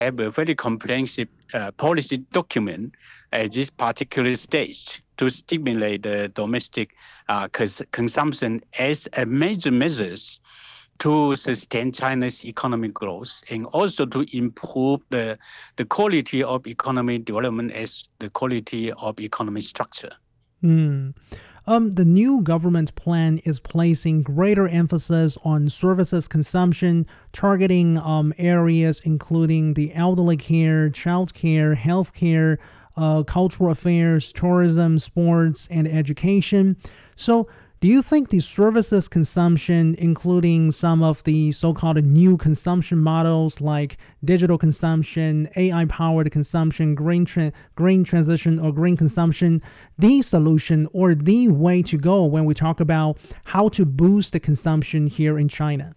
have a very comprehensive policy document at this particular stage to stimulate the domestic consumption as a major measures to sustain China's economic growth and also to improve the quality of economic development as the quality of economic structure. Hmm. The new government plan is placing greater emphasis on services consumption, targeting areas including the elderly care, child care, health care, cultural affairs, tourism, sports, and education. So, do you think the services consumption, including some of the so called new consumption models like digital consumption, AI powered consumption, green transition, or green consumption, the solution or the way to go when we talk about how to boost the consumption here in China?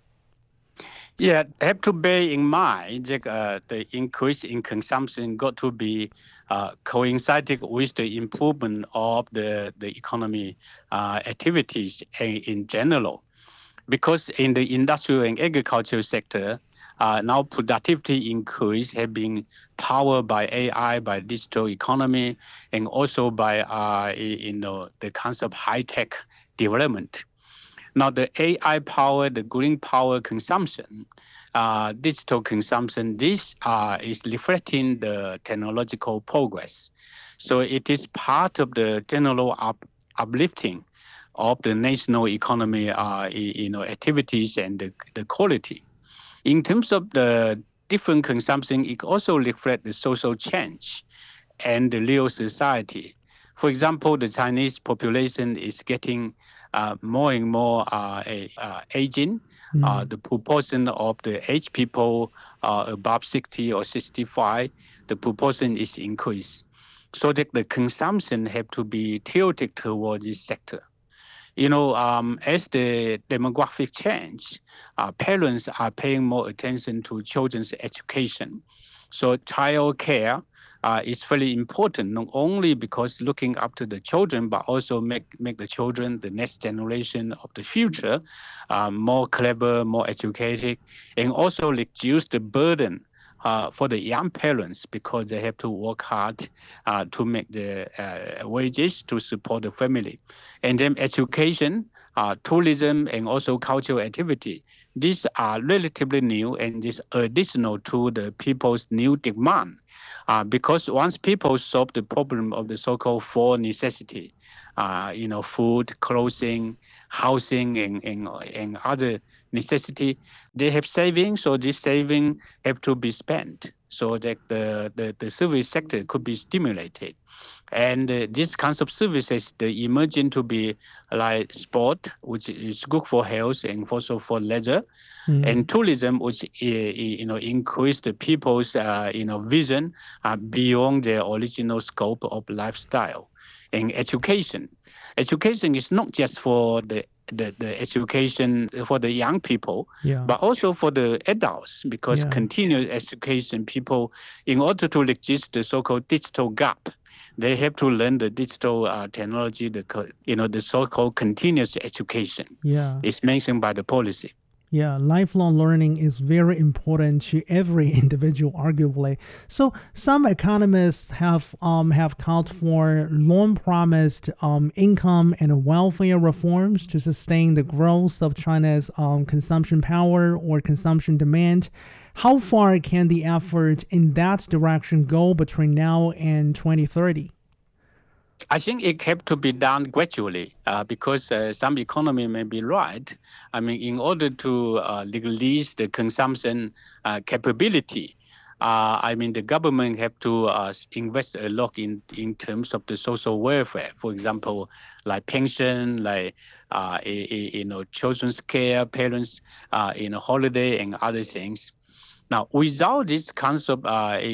Yeah, have to bear in mind that the increase in consumption got to be coinciding with the improvement of the economy activities in general. Because in the industrial and agricultural sector, now productivity increase have been powered by AI, by digital economy, and also by the concept of high tech development. Now, the AI power, the green power consumption, digital consumption, this is reflecting the technological progress. So it is part of the general uplifting of the national economy, activities and the quality. In terms of the different consumption, it also reflects the social change and the real society. For example, the Chinese population is getting more and more aging. Mm. The proportion of the aged people above 60 or 65, the proportion is increased. So that the consumption have to be tilted towards this sector. As the demographic change, parents are paying more attention to children's education. So child care is very important, not only because looking after the children, but also make the children, the next generation of the future, more clever, more educated, and also reduce the burden for the young parents because they have to work hard to make the wages to support the family. And then education, tourism, and also cultural activity. These are relatively new and is additional to the people's new demand. Because once people solve the problem of the so-called four necessity, food, clothing, housing, and other necessity, they have savings, so this saving have to be spent so that the service sector could be stimulated. And this kinds of services, they emerging to be like sport, which is good for health and also for leisure, Mm. and tourism, which increase the people's vision beyond their original scope of lifestyle. And education is not just for the education for the young people, Yeah. but also for the adults, because Yeah. continuous education, people, in order to reduce the so-called digital gap, they have to learn the digital technology, the so-called continuous education Yeah. is mentioned by the policy. Yeah, lifelong learning is very important to every individual, arguably. So some economists have called for long-promised income and welfare reforms to sustain the growth of China's consumption power or consumption demand. How far can the effort in that direction go between now and 2030? I think it have to be done gradually because some economy may be right. I mean, in order to release the consumption capability, I mean, the government have to invest a lot in terms of the social welfare. For example, like pension, like children's care, parents, holiday and other things. Now, without this concept,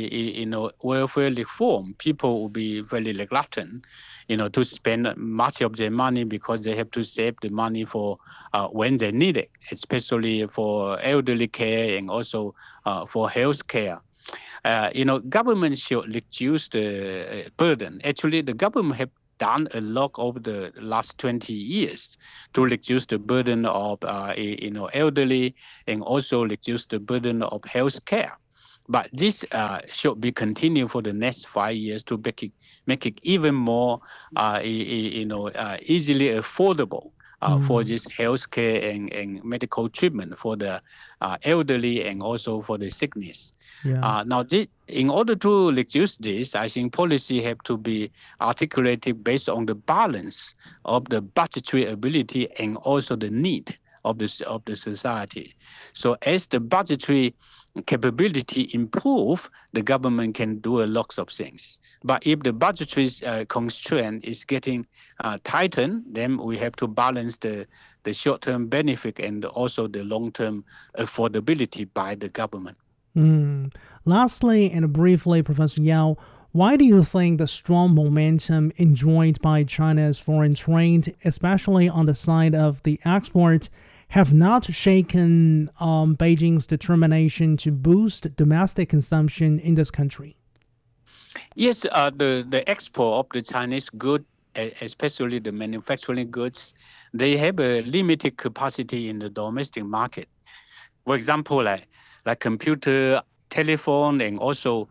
welfare reform, people will be very reluctant, to spend much of their money because they have to save the money for when they need it, especially for elderly care and also for health care. Government should reduce the burden. Actually, the government have done a lot over the last 20 years to reduce the burden of elderly and also reduce the burden of health care. But this should be continued for the next 5 years to make it even more, easily affordable for this healthcare and medical treatment for the elderly and also for the sickness. Yeah. Now, in order to reduce this, I think policy have to be articulated based on the balance of the budgetary ability and also the need of the society. So as the budgetary capability improve, the government can do a lot of things. But if the budgetary constraint is getting tightened, then we have to balance the short-term benefit and also the long-term affordability by the government. Lastly and briefly, Professor Yao, why do you think the strong momentum enjoyed by China's foreign trade, especially on the side of the export, have not shaken Beijing's determination to boost domestic consumption in this country? Yes, the export of the Chinese goods, especially the manufacturing goods, they have a limited capacity in the domestic market. For example, like computer, telephone, and also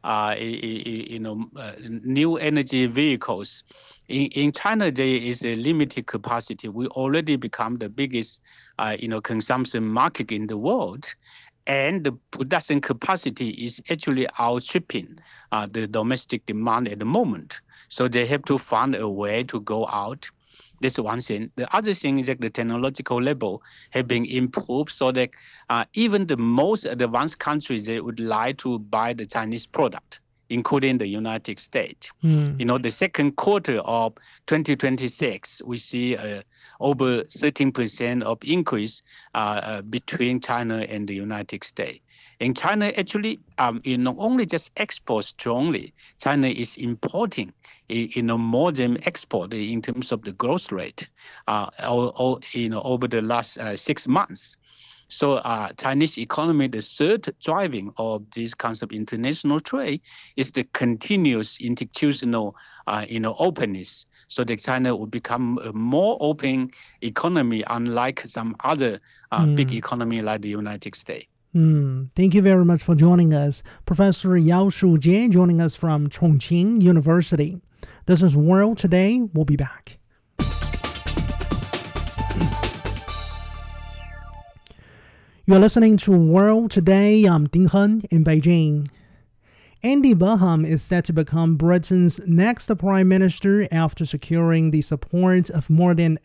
new energy vehicles. In China, there is a limited capacity. We already become the biggest consumption market in the world. And the production capacity is actually outstripping the domestic demand at the moment. So they have to find a way to go out. That's one thing. The other thing is that the technological level have been improved so that even the most advanced countries, they would like to buy the Chinese product, including the United States. The second quarter of 2026, we see over 13% of increase between China and the United States. And China actually, not only just exports strongly, China is importing, more than export in terms of the growth rate, over the last 6 months. So Chinese economy, the third driving of this kinds of international trade is the continuous institutional, openness. So that China will become a more open economy, unlike some other big economy like the United States. Thank you very much for joining us. Professor Yao Shujie joining us from Chongqing University. This is World Today. We'll be back. You're listening to World Today. I'm Ding Hen in Beijing. Andy Burnham is set to become Britain's next Prime Minister after securing the support of more than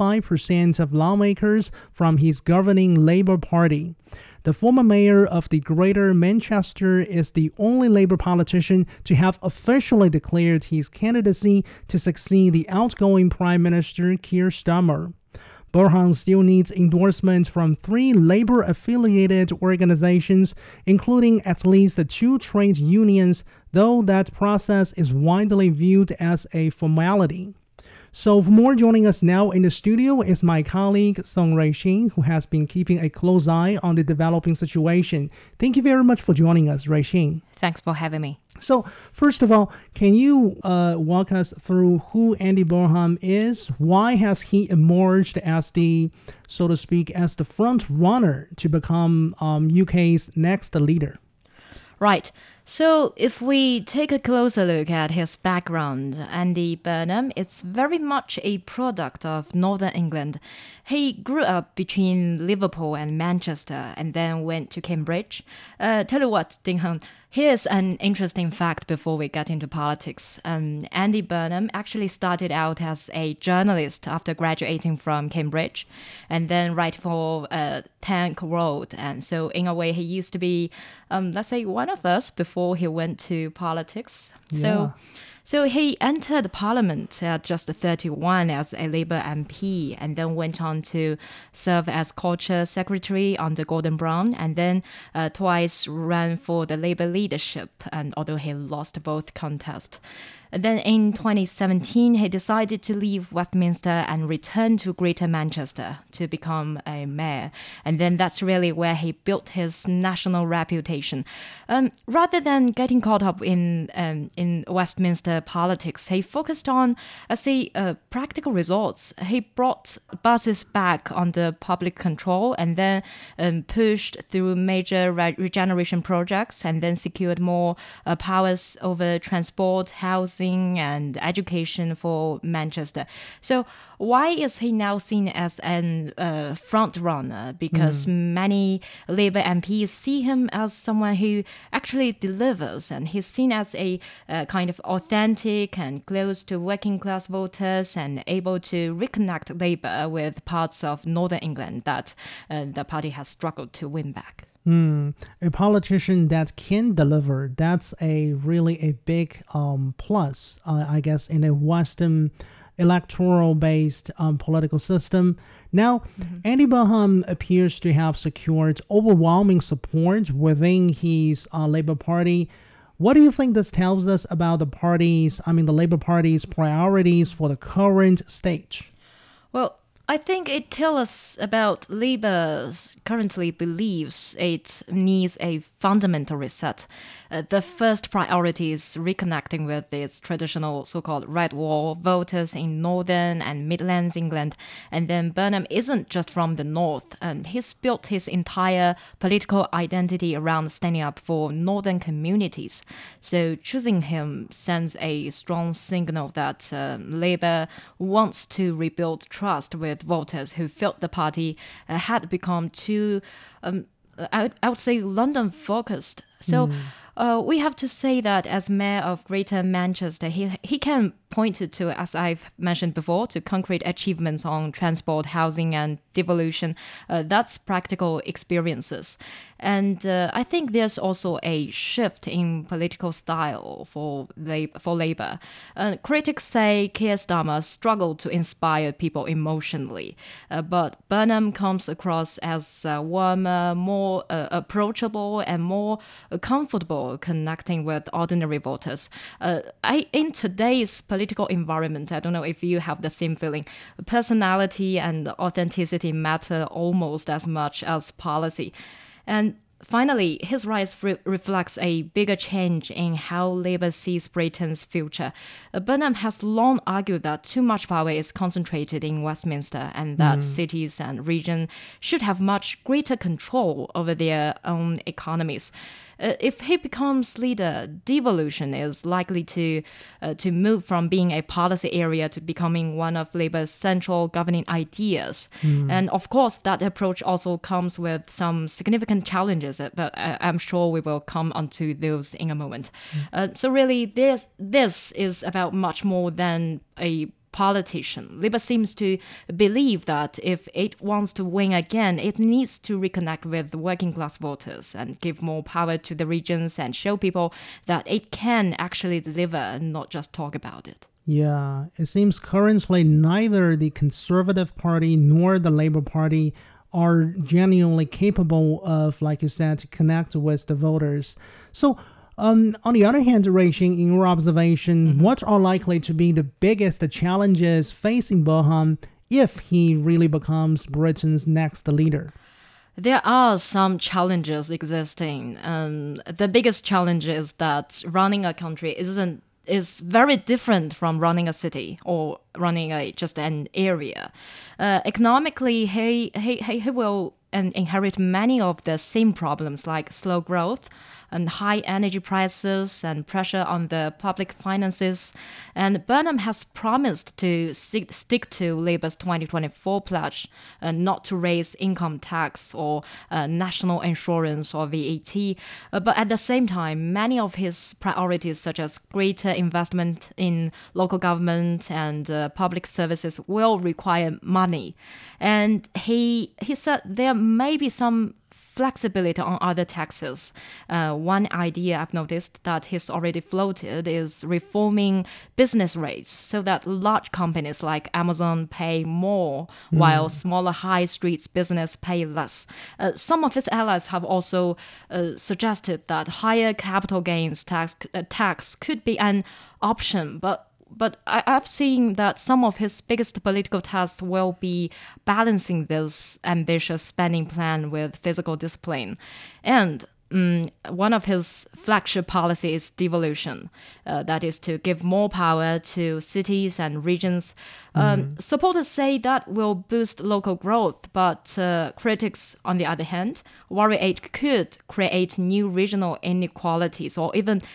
85% of lawmakers from his governing Labour Party. The former mayor of the Greater Manchester is the only Labour politician to have officially declared his candidacy to succeed the outgoing Prime Minister Keir Starmer. Burnham still needs endorsement from 3 Labour-affiliated organizations, including at least 2 trade unions, though that process is widely viewed as a formality. So for more, joining us now in the studio is my colleague Song Ruixin, who has been keeping a close eye on the developing situation. Thank you very much for joining us, Ruixin. Thanks for having me. So first of all, can you walk us through who Andy Burnham is? Why has he emerged as the, so to speak, as the front runner to become UK's next leader? Right. So if we take a closer look at his background, Andy Burnham is very much a product of Northern England. He grew up between Liverpool and Manchester and then went to Cambridge. Tell you what, Ding Heng, here's an interesting fact before we get into politics. Andy Burnham actually started out as a journalist after graduating from Cambridge and then write for Tank Road. And so in a way, he used to be, let's say, one of us before he went to politics. Yeah. So he entered Parliament at just 31 as a Labour MP and then went on to serve as Culture Secretary under Gordon Brown and then twice ran for the Labour leadership, and although he lost both contests. And then in 2017, he decided to leave Westminster and return to Greater Manchester to become a mayor. And then that's really where he built his national reputation. Rather than getting caught up in Westminster Labour politics. He focused on, I say, practical results. He brought buses back under public control and then pushed through major regeneration projects and then secured more powers over transport, housing, and education for Manchester. So why is he now seen as an front runner? Because many Labour MPs see him as someone who actually delivers, and he's seen as a kind of authentic and close to working class voters and able to reconnect Labour with parts of Northern England that the party has struggled to win back. A politician that can deliver, that's really a big plus, I guess, in a Western electoral-based political system. Now, Andy Burnham appears to have secured overwhelming support within his Labour Party. What do you think this tells us about the Labour Party's priorities for the current stage? Well, I think it tells us about Labour's currently believes it needs a fundamental reset. The first priority is reconnecting with its traditional so-called red wall voters in northern and Midlands England. And then Burnham isn't just from the north, and he's built his entire political identity around standing up for northern communities. So choosing him sends a strong signal that Labour wants to rebuild trust with voters who felt the party had become too, I would say, London-focused. So we have to say that as mayor of Greater Manchester, he can point to, as I've mentioned before, to concrete achievements on transport, housing, and devolution. That's practical experiences. And I think there's also a shift in political style for Labour. Critics say Keir Starmer struggled to inspire people emotionally, but Burnham comes across as warmer, more approachable, and more comfortable connecting with ordinary voters. In today's political environment, I don't know if you have the same feeling, personality and authenticity matter almost as much as policy. And finally, his rise reflects a bigger change in how Labour sees Britain's future. Burnham has long argued that too much power is concentrated in Westminster and that cities and regions should have much greater control over their own economies. If he becomes leader, devolution is likely to move from being a policy area to becoming one of Labour's central governing ideas. And of course, that approach also comes with some significant challenges, but I'm sure we will come onto those in a moment. So really, this is about much more than a politician. Labour seems to believe that if it wants to win again, it needs to reconnect with the working class voters and give more power to the regions and show people that it can actually deliver and not just talk about it. Yeah, it seems currently neither the Conservative Party nor the Labour Party are genuinely capable of, like you said, to connect with the voters. So, on the other hand, Ruixing, in your observation, what are likely to be the biggest challenges facing Burnham if he really becomes Britain's next leader? There are some challenges existing. The biggest challenge is that running a country is very different from running a city or running just an area. Economically, he will inherit many of the same problems like slow growth and high energy prices and pressure on the public finances. And Burnham has promised to stick to Labour's 2024 pledge not to raise income tax or national insurance or VAT. But at the same time, many of his priorities, such as greater investment in local government and public services, will require money. And he said there may be some flexibility on other taxes. One idea I've noticed that he's already floated is reforming business rates so that large companies like Amazon pay more while smaller high streets business pay less. Some of his allies have also suggested that higher capital gains tax could be an option, but I've seen that some of his biggest political tasks will be balancing this ambitious spending plan with physical discipline. And one of his flagship policies is devolution. That is to give more power to cities and regions. Supporters say that will boost local growth, but critics, on the other hand, worry it could create new regional inequalities or even